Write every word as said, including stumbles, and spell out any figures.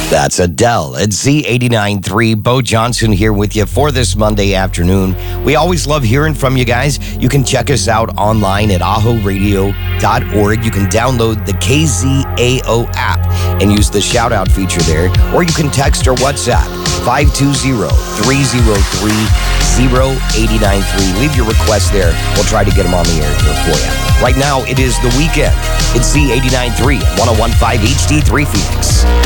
That's Adele at Z eighty-nine point three. Bo Johnson here with you for this Monday afternoon. We always love hearing from you guys. You can check us out online at aho radio dot org. You can download the K Z A O app and use the shout out feature there. Or you can text or WhatsApp five two zero, three zero three, zero eight nine three. Leave your request there. We'll try to get them on the air here for you. Right now, it is the weekend. It's Z eighty-nine point three, one oh one point five H D three Phoenix.